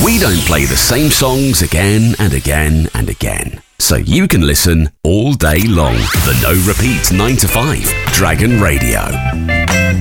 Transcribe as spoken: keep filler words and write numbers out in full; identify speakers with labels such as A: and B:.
A: We don't play the same songs again and again and again, so you can listen all day long. The No Repeat nine to five, Dragon Radio.